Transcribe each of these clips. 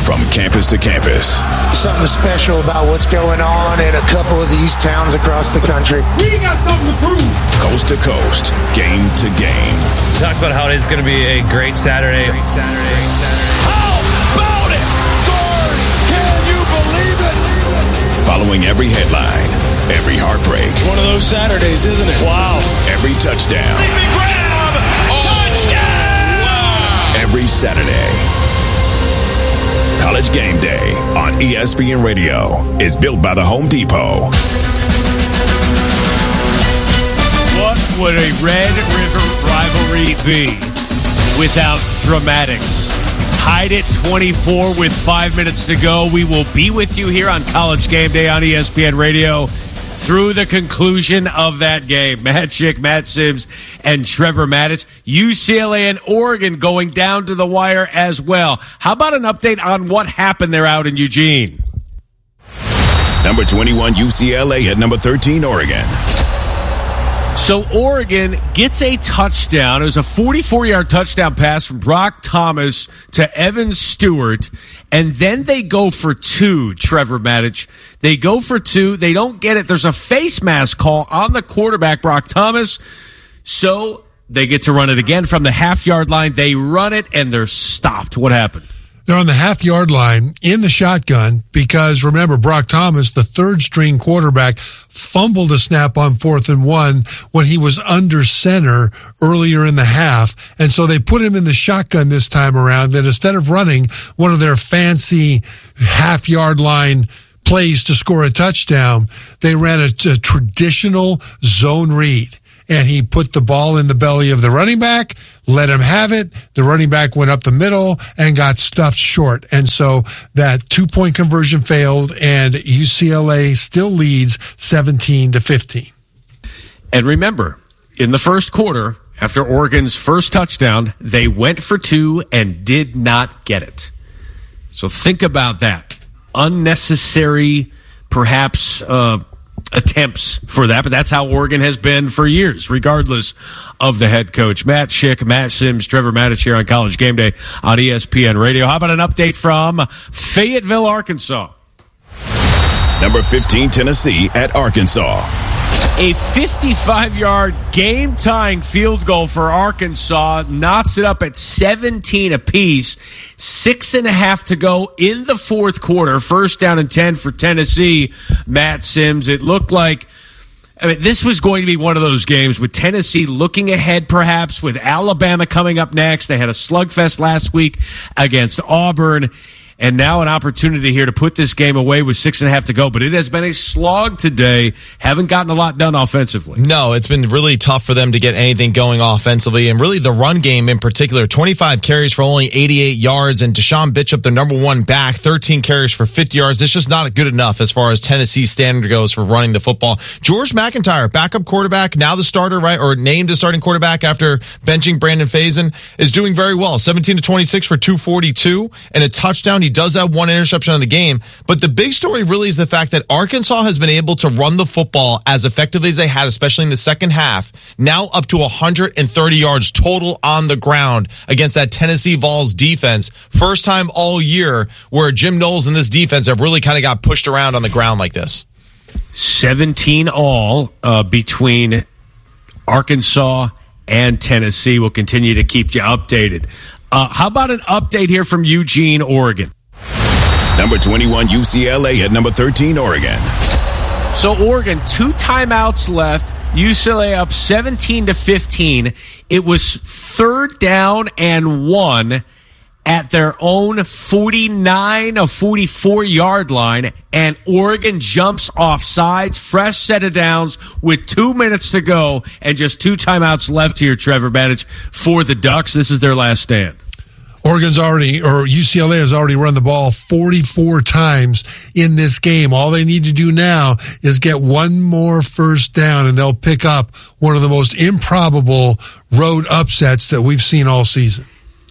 from campus to campus. Something special about what's going on in a couple of these towns across the country. We got something to prove. Coast to coast, game to game. Talk about how it is going to be a great Saturday. How about it? Scores! Can you believe it? Following every headline, every heartbreak. It's one of those Saturdays, isn't it? Wow. Every touchdown. Big grab! Touchdown! Wow. Every Saturday. College Game Day on ESPN Radio is built by the Home Depot. What would a Red River rivalry be without dramatics? Tied at 24 with 5 minutes to go. We will be with you here on College Game Day on ESPN Radio through the conclusion of that game. Matt Schick, Matt Sims, and Trevor Matich. UCLA and Oregon going down to the wire as well. How about an update on what happened there out in Eugene? Number 21, UCLA at number 13, Oregon. So Oregon gets a touchdown. It was a 44-yard touchdown pass from Brock Thomas to Evan Stewart. And then they go for two, Trevor Matich. They go for two. They don't get it. There's a face mask call on the quarterback, Brock Thomas. So they get to run it again from the half-yard line. They run it, and they're stopped. What happened? They're on the half-yard line in the shotgun because, remember, Brock Thomas, the third-string quarterback, fumbled a snap on 4th and 1 when he was under center earlier in the half. And so they put him in the shotgun this time around. And instead of running one of their fancy half-yard line plays to score a touchdown, they ran a traditional zone read. And he put the ball in the belly of the running back, let him have it. The running back went up the middle and got stuffed short. And so that 2-point conversion failed, and UCLA still leads 17-15. And remember, in the first quarter, after Oregon's first touchdown, they went for two and did not get it. So think about that. Unnecessary, perhaps, attempts for that, but that's how Oregon has been for years, regardless of the head coach. Matt Schick, Matt Sims, Trevor Matich here on College Game Day on ESPN Radio. How about an update from Fayetteville, Arkansas? Number 15, Tennessee at Arkansas. A 55-yard game-tying field goal for Arkansas knots it up at 17 apiece. 6.5 to go in the fourth quarter. First down and 10 for Tennessee. Matt Sims, it looked like this was going to be one of those games with Tennessee looking ahead, perhaps, with Alabama coming up next. They had a slugfest last week against Auburn. And now an opportunity here to put this game away with 6.5 to go. But it has been a slog today. Haven't gotten a lot done offensively. No, it's been really tough for them to get anything going offensively. And really the run game in particular, 25 carries for only 88 yards. And Deshaun Bishop, the number one back, 13 carries for 50 yards. It's just not good enough as far as Tennessee's standard goes for running the football. George McIntyre, backup quarterback, now the starter, right? Or named as starting quarterback after benching Brandon Faison, is doing very well. 17-26 for 242 and a touchdown. He does have one interception on the game, but the big story really is the fact that Arkansas has been able to run the football as effectively as they had, especially in the second half, now up to 130 yards total on the ground against that Tennessee Vols defense. First time all year where Jim Knowles and this defense have really kind of got pushed around on the ground like this. 17 all between Arkansas and Tennessee. We'll continue to keep you updated. How about an update here from Eugene, Oregon? Number 21, UCLA at number 13, Oregon. So Oregon, 2 timeouts left. UCLA up 17-15. It was third down and 1 at their own 49 or 44-yard line, and Oregon jumps off sides, fresh set of downs with 2 minutes to go and just 2 timeouts left here, Trevor Matich, for the Ducks. This is their last stand. UCLA has already run the ball 44 times in this game. All they need to do now is get one more first down, and they'll pick up one of the most improbable road upsets that we've seen all season.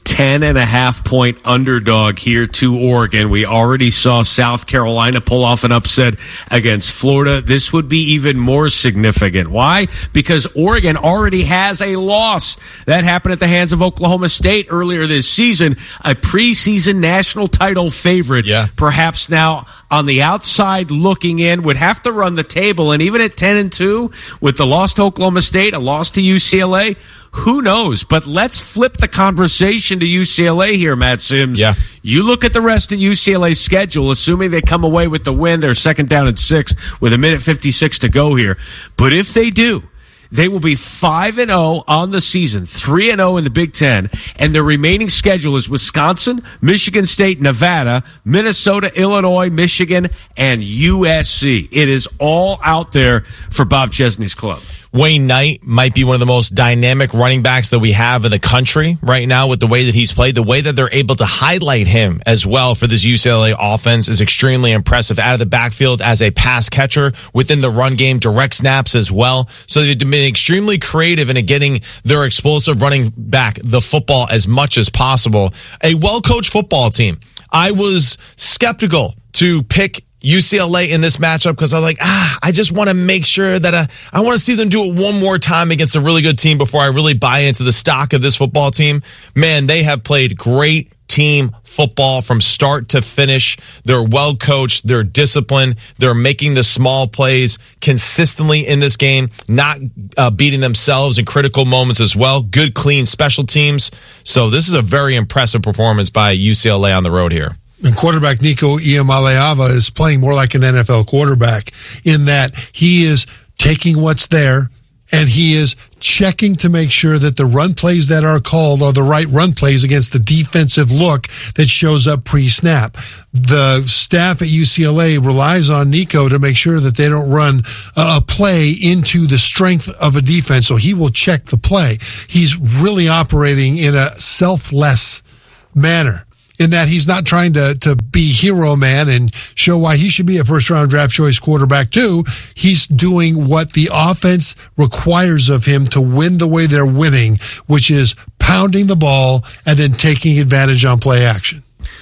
10.5-point underdog here to Oregon. We already saw South Carolina pull off an upset against Florida. This would be even more significant. Why? Because Oregon already has a loss. That happened at the hands of Oklahoma State earlier this season. A preseason national title favorite. Yeah. Perhaps now on the outside looking in would have to run the table. And even at 10-2 with the loss to Oklahoma State, a loss to UCLA, who knows? But let's flip the conversation to UCLA here, Matt Sims. Yeah. You look at the rest of UCLA's schedule, assuming they come away with the win. They're second down and 6 with 1:56 to go here. But if they do, they will be 5-0 on the season, 3-0 in the Big Ten, and their remaining schedule is Wisconsin, Michigan State, Nevada, Minnesota, Illinois, Michigan, and USC. It is all out there for Bob Chesney's club. Wayne Knight might be one of the most dynamic running backs that we have in the country right now with the way that he's played. The way that they're able to highlight him as well for this UCLA offense is extremely impressive. Out of the backfield as a pass catcher within the run game, direct snaps as well. So they've been extremely creative in getting their explosive running back the football as much as possible. A well-coached football team. I was skeptical to pick UCLA in this matchup because I was like, I just want to make sure that I want to see them do it one more time against a really good team before I really buy into the stock of this football team. Man, they have played great team football from start to finish. They're well coached. They're disciplined. They're making the small plays consistently in this game, not beating themselves in critical moments as well. Good, clean special teams. So this is a very impressive performance by UCLA on the road here. And quarterback Nico Iamaleava is playing more like an NFL quarterback in that he is taking what's there and he is checking to make sure that the run plays that are called are the right run plays against the defensive look that shows up pre-snap. The staff at UCLA relies on Nico to make sure that they don't run a play into the strength of a defense, so he will check the play. He's really operating in a selfless manner, in that he's not trying to be hero man and show why he should be a first-round draft choice quarterback too. He's doing what the offense requires of him to win the way they're winning, which is pounding the ball and then taking advantage on play action.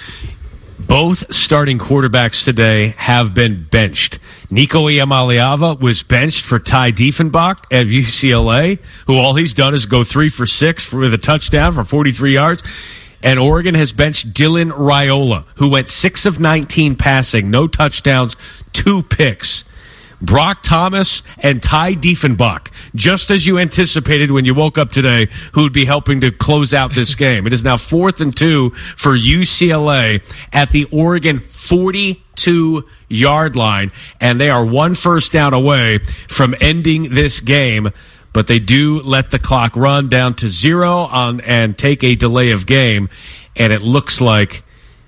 Both starting quarterbacks today have been benched. Nico Iamaleava was benched for Ty Diefenbach at UCLA, who all he's done is go 3 for 6 with a touchdown for 43 yards. And Oregon has benched Dylan Raiola, who went 6 of 19 passing, no touchdowns, 2 picks. Brock Thomas and Ty Diefenbach, just as you anticipated when you woke up today, who would be helping to close out this game. It is now 4th and 2 for UCLA at the Oregon 42-yard line, and they are 1 first down away from ending this game. But they do let the clock run down to 0 and take a delay of game, and it looks like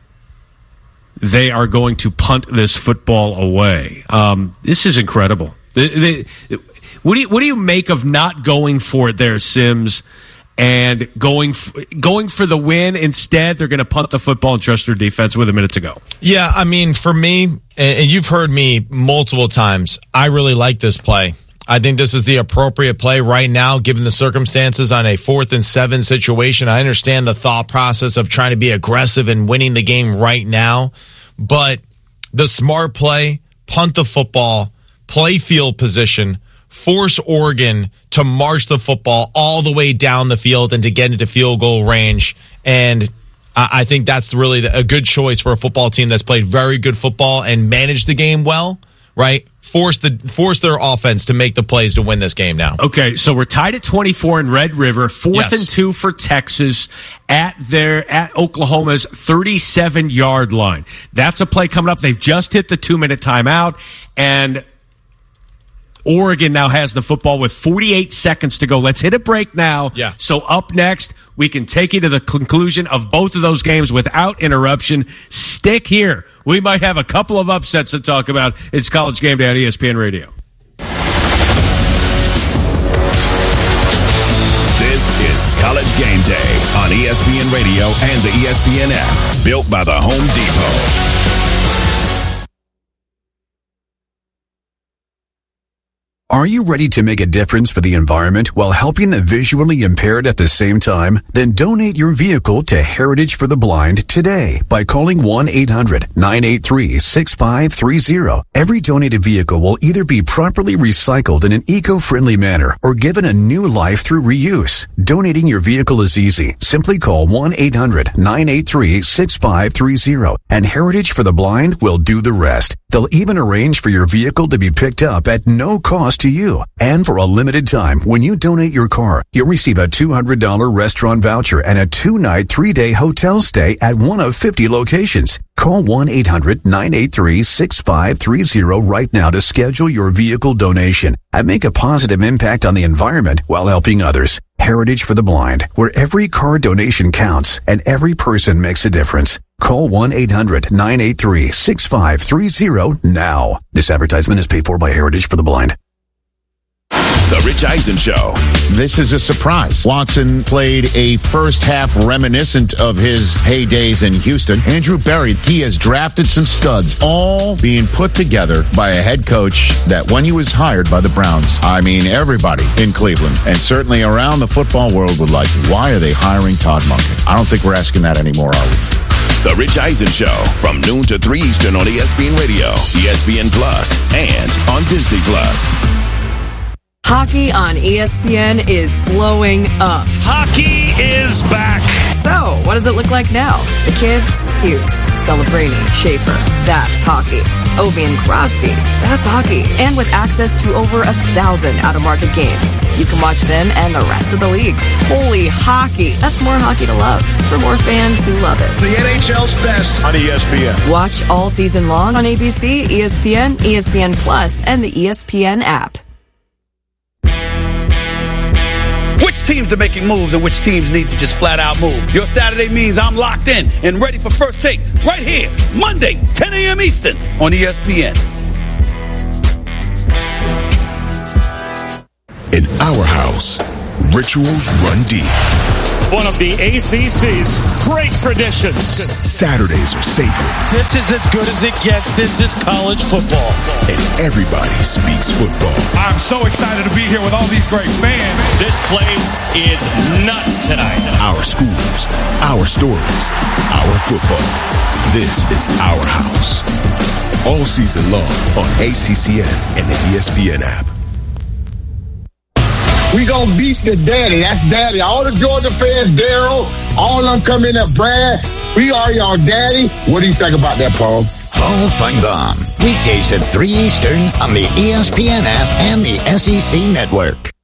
they are going to punt this football away. This is incredible. What do you make of not going for it there, Sims, and going for the win? Instead, they're going to punt the football and trust their defense with a minute to go. Yeah, I mean, for me, and you've heard me multiple times, I really like this play. I think this is the appropriate play right now, given the circumstances on a 4th and 7 situation. I understand the thought process of trying to be aggressive and winning the game right now, but the smart play, punt the football, play field position, force Oregon to march the football all the way down the field and to get into field goal range. And I think that's really a good choice for a football team that's played very good football and managed the game well, right? Force their offense to make the plays to win this game now. Okay, so we're tied at 24 in Red River, 4th and 2 for Texas at Oklahoma's 37-yard line. That's a play coming up. They've just hit the 2-minute timeout, and Oregon now has the football with 48 seconds to go. Let's hit a break now. Yeah. So up next, we can take you to the conclusion of both of those games without interruption. Stick here. We might have a couple of upsets to talk about. It's College Game Day on ESPN Radio. This is College Game Day on ESPN Radio and the ESPN app. Built by the Home Depot. Are you ready to make a difference for the environment while helping the visually impaired at the same time? Then donate your vehicle to Heritage for the Blind today by calling 1-800-983-6530. Every donated vehicle will either be properly recycled in an eco-friendly manner or given a new life through reuse. Donating your vehicle is easy. Simply call 1-800-983-6530 and Heritage for the Blind will do the rest. They'll even arrange for your vehicle to be picked up at no cost to you. And for a limited time, when you donate your car, you'll receive a $200 restaurant voucher and a 2-night, 3-day hotel stay at one of 50 locations. Call 1-800-983-6530 right now to schedule your vehicle donation and make a positive impact on the environment while helping others. Heritage for the Blind, where every car donation counts and every person makes a difference. Call 1-800-983-6530 now. This advertisement is paid for by Heritage for the Blind. The Rich Eisen Show. This is a surprise. Watson played a first half reminiscent of his heydays in Houston. Andrew Berry, he has drafted some studs, all being put together by a head coach that when he was hired by the Browns, I mean, everybody in Cleveland and certainly around the football world would like, why are they hiring Todd Monken? I don't think we're asking that anymore, are we? The Rich Eisen Show from noon to 3 Eastern on ESPN Radio, ESPN Plus, and on Disney Plus. Hockey on ESPN is blowing up. Hockey is back. So, what does it look like now? The kids, Hughes, Celebrini, Schaefer, that's hockey. Ovi and Crosby, that's hockey. And with access to over 1,000 out-of-market games, you can watch them and the rest of the league. Holy hockey. That's more hockey to love for more fans who love it. The NHL's best on ESPN. Watch all season long on ABC, ESPN, ESPN Plus, and the ESPN app. Which teams are making moves and which teams need to just flat out move? Your Saturday means I'm locked in and ready for First Take right here, Monday, 10 a.m. Eastern on ESPN. In our house, rituals run deep. One of the ACC's great traditions. Saturdays are sacred. This is as good as it gets. This is college football. And everybody speaks football. I'm so excited to be here with all these great fans. This place is nuts tonight. Our schools, our stories, our football. This is our house. All season long on ACCN and the ESPN app. We gonna beat the daddy. That's daddy. All the Georgia fans, Daryl, all of them come in at Brad. We are your daddy. What do you think about that, Paul? Paul Feinbaum. Weekdays at 3 Eastern on the ESPN app and the SEC Network.